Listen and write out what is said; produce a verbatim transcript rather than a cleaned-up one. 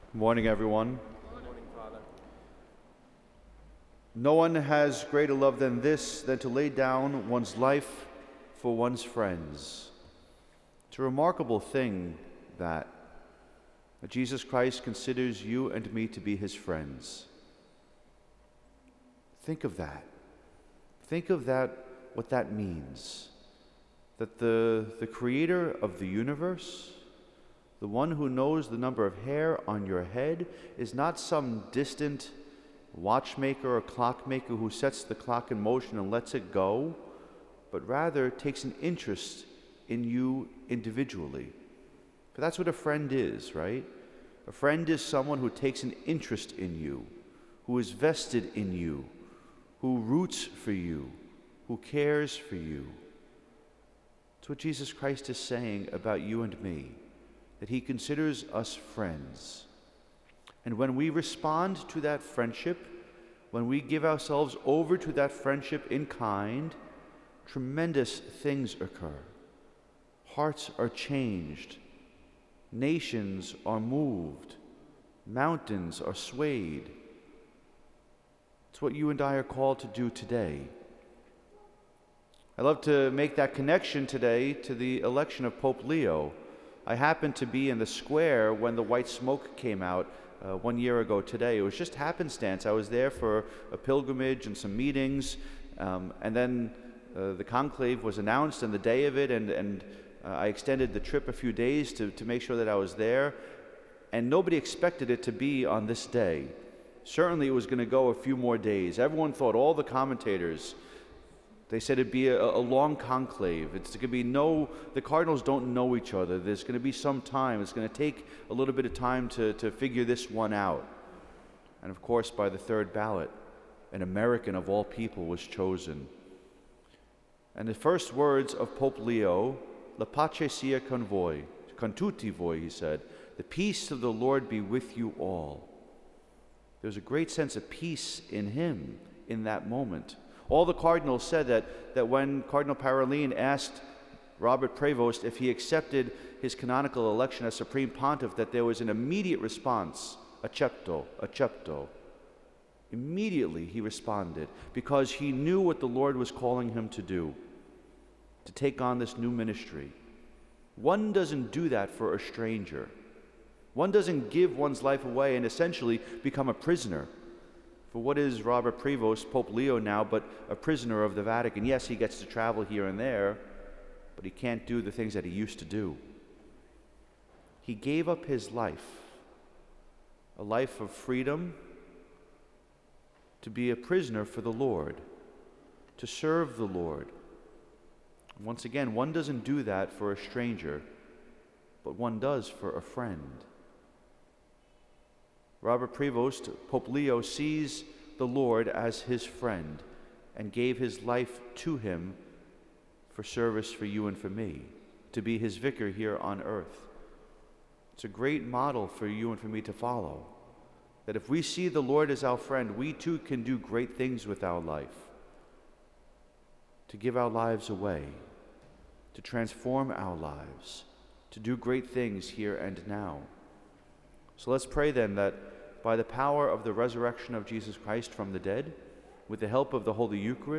Morning, everyone. Good morning, Father. No one has greater love than this, than to lay down one's life for one's friends. It's a remarkable thing that, that Jesus Christ considers you and me to be his friends. Think of that. Think of that, what that means. That the, the creator of the universe, the one who knows the number of hair on your head, is not some distant watchmaker or clockmaker who sets the clock in motion and lets it go, but rather takes an interest in you individually. For that's what a friend is, right? A friend is someone who takes an interest in you, who is vested in you, who roots for you, who cares for you. It's what Jesus Christ is saying about you and me, that he considers us friends. And when we respond to that friendship, when we give ourselves over to that friendship in kind, tremendous things occur. Hearts are changed. Nations are moved. Mountains are swayed. It's what you and I are called to do today. I love to make that connection today to the election of Pope Leo. I happened to be in the square when the white smoke came out uh, one year ago today. It was just happenstance. I was there for a pilgrimage and some meetings, um, and then uh, the conclave was announced and the day of it, and, and uh, I extended the trip a few days to, to make sure that I was there, and nobody expected it to be on this day. Certainly it was going to go a few more days. Everyone thought, all the commentators, they said it'd be a, a long conclave. It's going to be no, the cardinals don't know each other. There's going to be some time. It's going to take a little bit of time to, to figure this one out. And of course, by the third ballot, an American of all people was chosen. And the first words of Pope Leo, La pace sia con voi, con tutti voi, he said, the peace of the Lord be with you all. There's a great sense of peace in him in that moment. All the cardinals said that, that when Cardinal Parolin asked Robert Prevost if he accepted his canonical election as Supreme Pontiff, that there was an immediate response, accepto, accepto. Immediately he responded, because he knew what the Lord was calling him to do, to take on this new ministry. One doesn't do that for a stranger. One doesn't give one's life away and essentially become a prisoner. For what is Robert Prevost, Pope Leo now, but a prisoner of the Vatican? Yes, he gets to travel here and there, but he can't do the things that he used to do. He gave up his life, a life of freedom, to be a prisoner for the Lord, to serve the Lord. Once again, one doesn't do that for a stranger, but one does for a friend. Robert Prevost, Pope Leo, sees the Lord as his friend and gave his life to him for service for you and for me, to be his vicar here on earth. It's a great model for you and for me to follow, that if we see the Lord as our friend, we too can do great things with our life, to give our lives away, to transform our lives, to do great things here and now. So let's pray then that by the power of the resurrection of Jesus Christ from the dead, with the help of the Holy Eucharist,